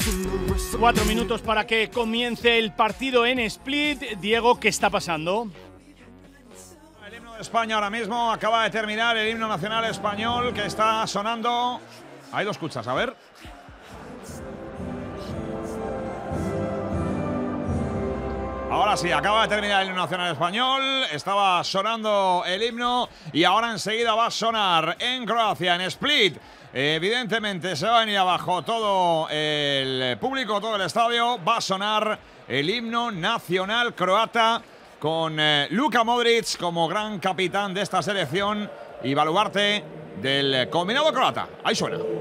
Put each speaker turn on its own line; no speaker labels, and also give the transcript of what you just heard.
4 minutos para que comience el partido en Split. Diego, ¿qué está pasando?
El himno de España ahora mismo acaba de terminar, el himno nacional español que está sonando. Ahí lo escuchas, a ver. Ahora sí, acaba de terminar el himno nacional español, estaba sonando el himno y ahora enseguida va a sonar en Croacia, en Split. Evidentemente se va a venir abajo todo el público, todo el estadio. Va a sonar el himno nacional croata con Luka Modric como gran capitán de esta selección y baluarte del combinado croata. Ahí suena.